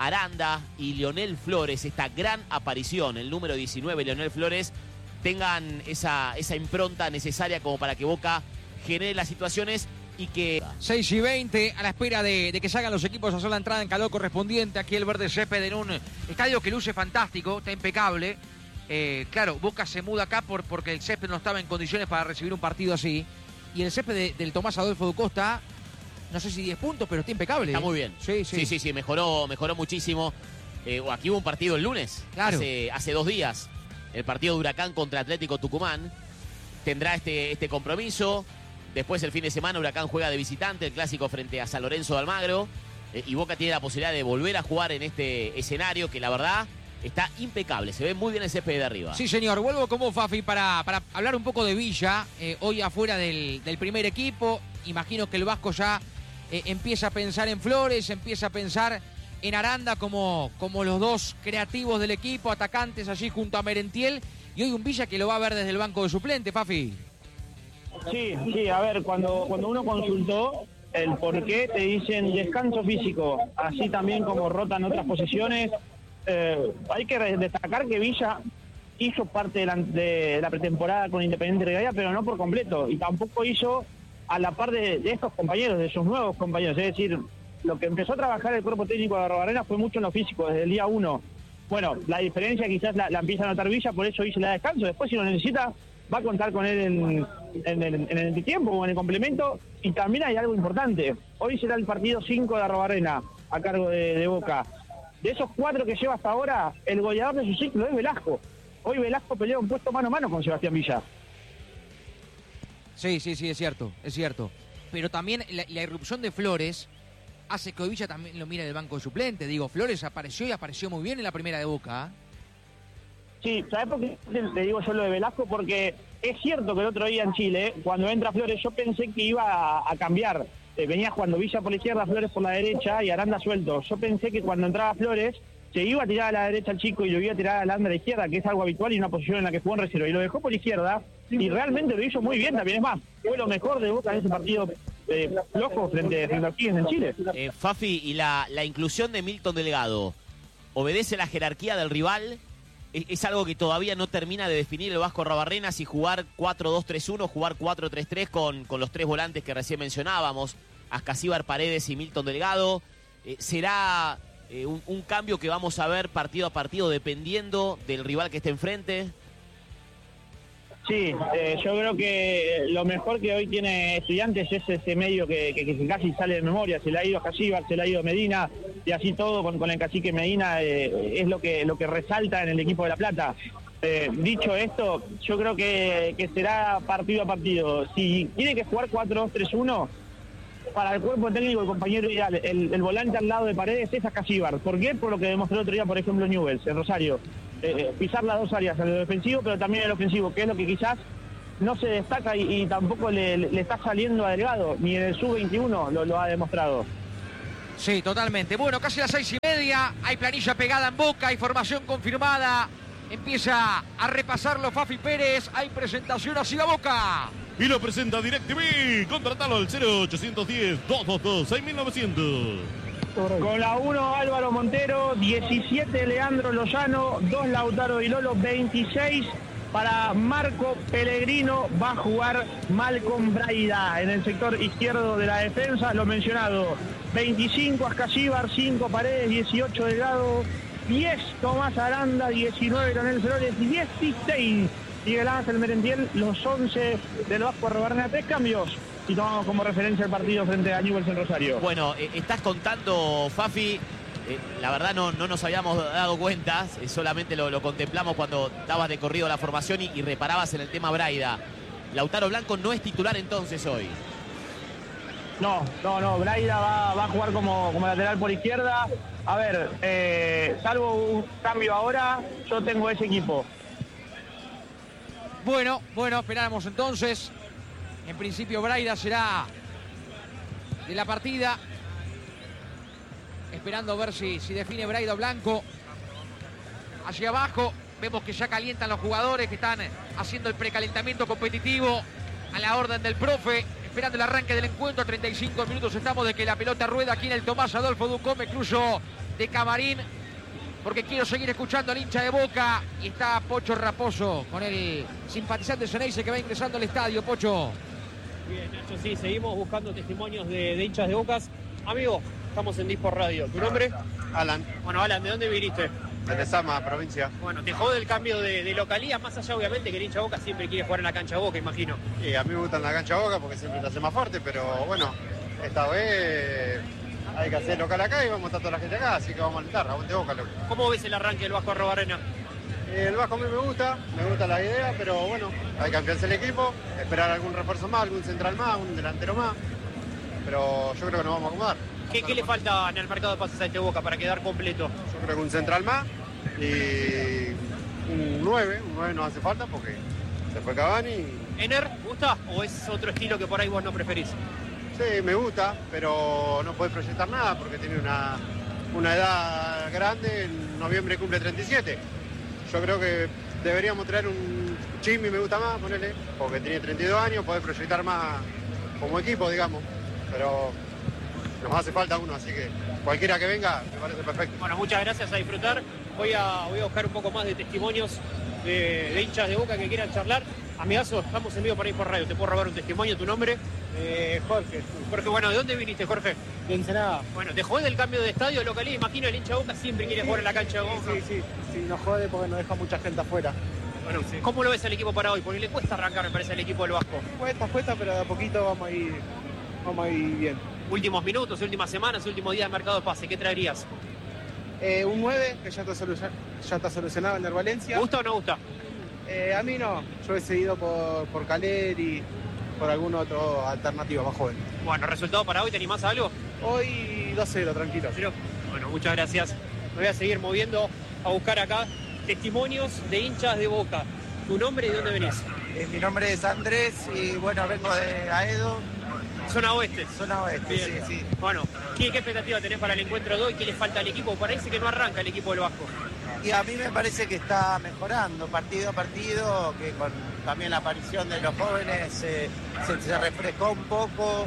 Aranda y Leonel Flores, esta gran aparición, el número 19, Leonel Flores, tengan esa impronta necesaria como para que Boca genere las situaciones y que... 6:20, a la espera de que salgan los equipos a hacer la entrada en calor correspondiente. Aquí el verde césped en un estadio que luce fantástico, está impecable. Claro, Boca se muda acá porque el césped no estaba en condiciones para recibir un partido así. Y el césped del Tomás Adolfo Ducó está, no sé si 10 puntos, pero está impecable. Está muy bien. Sí, mejoró muchísimo. Aquí hubo un partido el lunes, claro. hace 2 días. El partido de Huracán contra Atlético Tucumán. Tendrá este compromiso. Después el fin de semana Huracán juega de visitante, el clásico frente a San Lorenzo de Almagro. Y Boca tiene la posibilidad de volver a jugar en este escenario que la verdad está impecable. Se ve muy bien el césped de arriba. Sí, señor. Vuelvo con vos, Fafi, para hablar un poco de Villa. Hoy afuera del primer equipo. Imagino que el Vasco ya empieza a pensar en Flores, empieza a pensar en Aranda como los dos creativos del equipo, atacantes allí junto a Merentiel. Y hoy un Villa que lo va a ver desde el banco de suplente, Fafi. Sí, a ver, cuando uno consultó el por qué, te dicen descanso físico, así también como rotan otras posiciones. Hay que destacar que Villa hizo parte de la pretemporada con Independiente Rivadavia, pero no por completo, y tampoco hizo a la par de estos compañeros, de sus nuevos compañeros. Es decir, lo que empezó a trabajar el cuerpo técnico de Arrobarrena fue mucho en lo físico, desde el día 1. Bueno, la diferencia quizás la empieza a notar Villa, por eso hizo la descanso. Después, si lo necesita, va a contar con él en el entretiempo o en el complemento. Y también hay algo importante. Hoy será el partido 5 de Arrobarrena, a cargo de Boca. De esos 4 que lleva hasta ahora, el goleador de su ciclo es Velasco. Hoy Velasco peleó un puesto mano a mano con Sebastián Villa. Sí, es cierto. Pero también la irrupción de Flores hace que Villa también lo mire del banco de suplente. Digo, Flores apareció y apareció muy bien en la primera de Boca. Sí, ¿sabes por qué te digo yo lo de Velasco? Porque es cierto que el otro día en Chile, cuando entra Flores, yo pensé que iba a cambiar. Venía jugando Villa por la izquierda, Flores por la derecha y Aranda suelto. Yo pensé que cuando entraba Flores se iba a tirar a la derecha al chico y lo iba a tirar a Aranda a la izquierda, que es algo habitual y una posición en la que jugó en reserva. Y lo dejó por la izquierda y realmente lo hizo muy bien también. Es más, fue lo mejor de Boca en ese partido flojo frente a O'Higgins en Chile. Fafi, y la inclusión de Milton Delgado, ¿obedece la jerarquía del rival? Es algo que todavía no termina de definir el Vasco Arrobarrena, si jugar 4-2-3-1, jugar 4-3-3 con los 3 volantes que recién mencionábamos, Ascasíbar, Paredes y Milton Delgado. ¿Será un cambio que vamos a ver partido a partido dependiendo del rival que esté enfrente? Sí, yo creo que lo mejor que hoy tiene Estudiantes es ese medio que casi sale de memoria. Se le ha ido a Ascasíbar, se le ha ido a Medina, y así todo con el cacique Medina es lo que resalta en el equipo de La Plata. Dicho esto, yo creo que será partido a partido. Si tiene que jugar 4-2-3-1, para el cuerpo técnico, el compañero ideal, el volante al lado de Paredes es Ascasíbar. ¿Por qué? Por lo que demostró el otro día, por ejemplo, Newell's, en Rosario. Pisar las dos áreas, el defensivo, pero también el ofensivo, que es lo que quizás no se destaca y tampoco le está saliendo a Delgado, ni en el sub-21 lo ha demostrado. Sí, totalmente. Bueno, casi las 6:30, hay planilla pegada en Boca, hay formación confirmada. Empieza a repasarlo Fafi Pérez, hay presentación así la Boca. Y lo presenta DirecTV. Contratalo al 0810-222-6900. Con la 1 Álvaro Montero, 17 Leandro Lozano, 2 Lautaro Di Lolo, 26 para Marco Pellegrino. Va a jugar Malcolm Braida en el sector izquierdo de la defensa, lo mencionado. 25 Ascasíbar, 5 Paredes, 18 Delgado, 10 Tomás Aranda, 19 Leonel Flores, 16 Miguel Ángel Merentiel, los 11 del Vasco Arrobarrena. 3 cambios si tomamos como referencia el partido frente a Newell's en Rosario. Bueno, estás contando, Fafi, la verdad no nos habíamos dado cuenta, solamente lo contemplamos cuando dabas de corrido la formación y reparabas en el tema Braida. Lautaro Blanco no es titular entonces hoy. No, Braida va a jugar como lateral por izquierda. A ver, salvo un cambio ahora, yo tengo ese equipo. Bueno, esperamos entonces. En principio Braida será de la partida. Esperando a ver si define Braida o Blanco. Hacia abajo vemos que ya calientan los jugadores que están haciendo el precalentamiento competitivo a la orden del profe. Esperando el arranque del encuentro, 35 minutos estamos de que la pelota rueda aquí en el Tomás Adolfo Ducó. Me incluso de camarín, porque quiero seguir escuchando al hincha de Boca. Y está Pocho Raposo con el simpatizante Ceneice que va ingresando al estadio. Pocho. Bien, Nacho, sí, seguimos buscando testimonios de hinchas de Bocas. Amigo, estamos en Dispor Radio. ¿Tu nombre? Alan, Bueno, Alan, ¿de dónde viniste? de Lezama, provincia. Bueno, te jode el cambio de localía, más allá obviamente que el hincha de Boca siempre quiere jugar en la cancha de Boca, imagino. Y a mí me gusta en la cancha Boca porque siempre te hace más fuerte, pero bueno, esta vez hay que hacer local acá y vamos a estar toda la gente acá, así que vamos a alentar, aguante Boca, loco. ¿Cómo ves el arranque del Vasco Arrobarrena? El Vasco a mí me gusta la idea, pero bueno, hay que afianzar el equipo, esperar algún refuerzo más, algún central más, un delantero más, pero yo creo que nos vamos a acomodar. ¿Qué le falta en el mercado de pases a este Boca para quedar completo? Yo creo que un central más y un 9 nos hace falta porque se fue Cavani. ¿Ener, gusta o es otro estilo que por ahí vos no preferís? Sí, me gusta, pero no puede proyectar nada porque tiene una edad grande, en noviembre cumple 37. Yo creo que deberíamos traer un Chimi, me gusta más, ponele, porque tiene 32 años, puede proyectar más como equipo, digamos, pero nos hace falta uno, así que cualquiera que venga me parece perfecto. Bueno, muchas gracias, a disfrutar. Voy a buscar un poco más de testimonios de hinchas de Boca que quieran charlar. Amigazo, estamos en vivo para ir por radio. ¿Te puedo robar un testimonio? ¿Tu nombre? Jorge, Jorge, bueno, ¿de dónde viniste, Jorge? de Ensenada. Bueno, te jode el cambio de estadio de localidad. Imagino el hincha de Boca siempre quiere jugar en la cancha de Boca. Sí, nos jode porque nos deja mucha gente afuera. Bueno, ¿cómo lo ves al equipo para hoy? Porque le cuesta arrancar, me parece, al equipo del Vasco. Cuesta, pero de a poquito vamos a ir bien. Últimos minutos, últimas semanas, último día de mercado de pase, ¿qué traerías? Un 9, que ya está solucionado en el Valencia. ¿Gusta o no gusta? A mí no, yo he seguido por Caler y por algún otro alternativo más joven. Bueno, ¿resultado para hoy? ¿Te animás a algo? Hoy 2-0, tranquilo. Pero, bueno, muchas gracias. Me voy a seguir moviendo a buscar acá testimonios de hinchas de Boca. ¿Tu nombre y de dónde venís? Mi nombre es Andrés y bueno, vengo de Aedo, Zona Oeste. zona oeste, Bien. sí. Bueno, ¿qué expectativa tenés para el encuentro de hoy? ¿Qué le falta al equipo? Parece que no arranca el equipo del Vasco. Y a mí me parece que está mejorando partido a partido, que con también la aparición de los jóvenes se refrescó un poco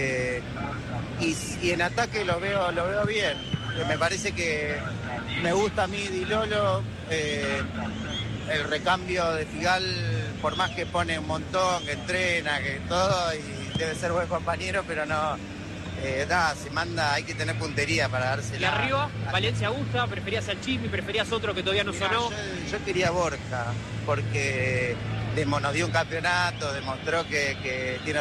y en ataque lo veo bien. Me parece que me gusta a mí Di Lolo, el recambio de Figal, por más que pone un montón, que entrena, que todo, y debe ser buen compañero, pero no, se manda, hay que tener puntería para dársela. ¿Y arriba? ¿Valencia gusta? ¿Preferías al Chimi? ¿Preferías otro que todavía no Mirá, sonó? yo quería Borja, porque nos dio un campeonato, demostró que tiene